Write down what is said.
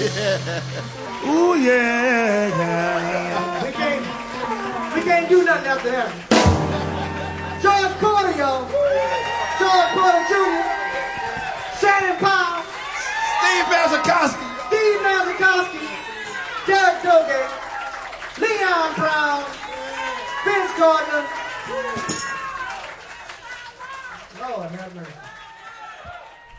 Ooh, yeah, yeah. We can't do nothing after that. George Porter, y'all. George Porter Jr. Shannon Powell. Steve Mazikowski. Steve Mazikowski. Derek Dogan. Leon Brown. Vince Gardner. Lord have mercy.